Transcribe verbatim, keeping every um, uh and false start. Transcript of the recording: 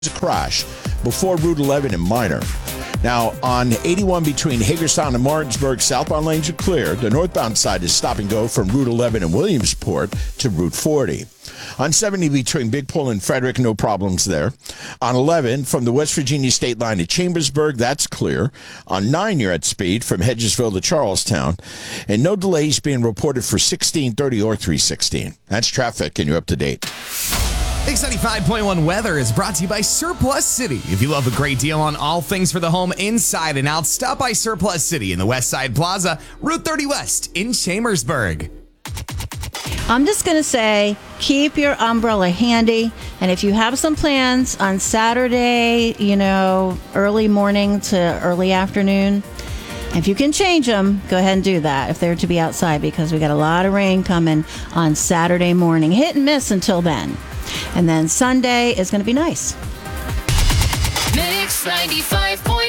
a crash before Route eleven in Minor. Now, on eighty-one between Hagerstown and Martinsburg, southbound lanes are clear. The northbound side is stop and go from Route eleven in Williamsport to Route forty. On seventy between Big Pole and Frederick, no problems there. On eleven, from the West Virginia state line to Chambersburg, that's clear. On nine, you're at speed from Hedgesville to Charlestown. And no delays being reported for sixteen thirty or three sixteen. That's traffic, and you're up to date. X ninety-five point one weather is brought to you by Surplus City. If you love a great deal on all things for the home inside and out, stop by Surplus City in the West Side Plaza, Route thirty West in Chambersburg. I'm just going to say, keep your umbrella handy. And if you have some plans on Saturday, you know, early morning to early afternoon, if you can change them, go ahead and do that if they're to be outside, because we got a lot of rain coming on Saturday morning. Hit and miss until then. And then Sunday is going to be nice. Mix ninety-five point